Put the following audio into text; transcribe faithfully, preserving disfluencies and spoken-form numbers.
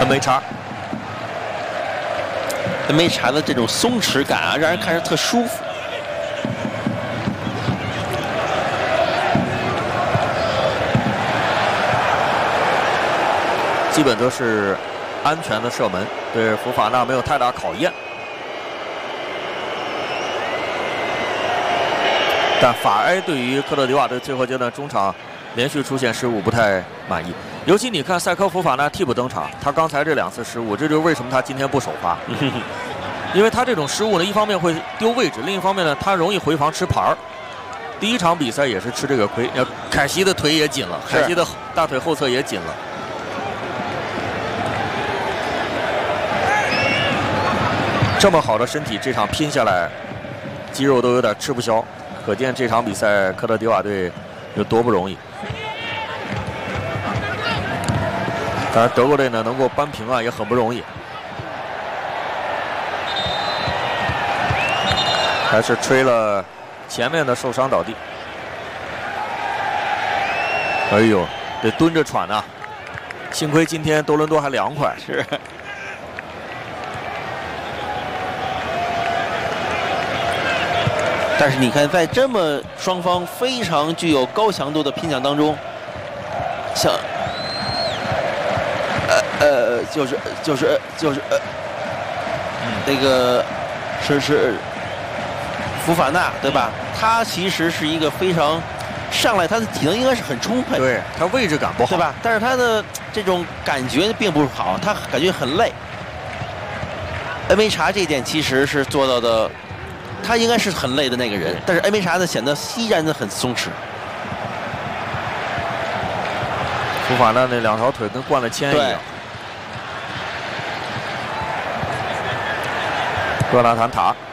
，M H R，M H R 的这种松弛感啊，让人看着特舒服。 基本都是安全的射门，对福法纳没有太大考验。但法埃对于科特迪瓦队最后阶段中场连续出现失误不太满意，尤其你看塞科福法纳替补登场，他刚才这两次失误，这就是为什么他今天不首发，因为他这种失误呢，一方面会丢位置，另一方面呢，他容易回防吃牌儿。第一场比赛也是吃这个亏，凯西的腿也紧了，凯西的大腿后侧也紧了。这么好的身体，这场拼下来，肌肉都有点吃不消，可见这场比赛科特迪瓦队有多不容易。当然，德国队呢能够扳平啊，也很不容易。还是吹了前面的受伤倒地。哎呦，得蹲着喘呐、啊！幸亏今天多伦多还凉快。 是。但是你看，在这么双方非常具有高强度的拼抢当中，像呃呃，就是就是就是呃，那个是是福法纳对吧？他其实是一个非常上来，他的体能应该是很充沛， 对他位置感不好， 对吧？但是他的这种感觉并不好，他感觉很累。M H R 这一点其实是做到的。他应该是很累的那个人，但是 M H R 呢显得依然的很松弛。 福法纳那两条腿跟灌了铅一样。戈纳坦塔